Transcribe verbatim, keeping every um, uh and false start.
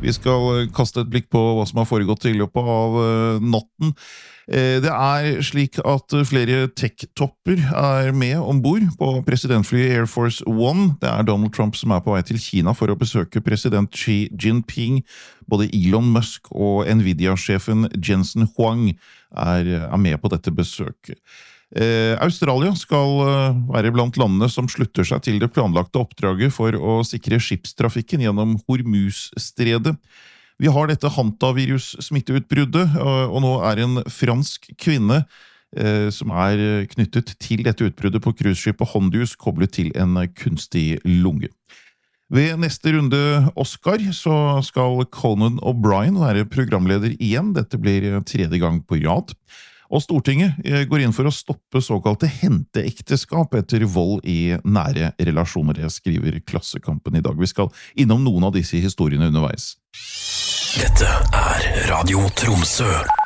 Vi skal kaste et blikk på hva som har foregått i løpet av natten. Det er slik at flere tech-topper er med ombord på presidentflyet Air Force One. Det er Donald Trump som er på vei til Kina for å besøke president Xi Jinping. Både Elon Musk og Nvidia-sjefen Jensen Huang er, er med på dette besøket. Eh, Australia skal være blant landene som slutter seg til det planlagte oppdraget for å sikre skipstrafikken gjennom Hormuz-stredet. Vi har dette hantavirus-smitteutbruddet, og nå er en fransk kvinne eh, som er knyttet til dette utbruddet på cruiseskipet Hondius koblet til en kunstig lunge. Ved neste runde Oscar så skal Conan O'Brien være programleder igjen. Dette blir tredje gang på rad. Og Stortinget går inn for å stoppe såkalte henteekteskap etter vold i nære relasjoner. Det skriver Klassekampen i dag. Vi skal innom noen av disse historiene underveis. Dette er Radio Tromsø.